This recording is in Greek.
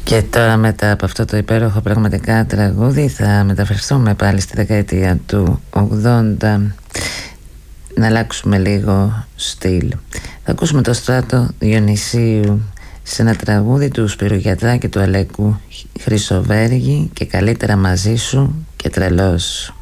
Και τώρα μετά από αυτό το υπέροχο πραγματικά τραγούδι θα μεταφερθούμε πάλι στη δεκαετία του 80, να αλλάξουμε λίγο στυλ. Θα ακούσουμε το Στράτο Διονυσίου σε ένα τραγούδι του Σπυρογιατρά και του Αλέκου Χρυσοβέργη, και καλύτερα μαζί σου και τρελός.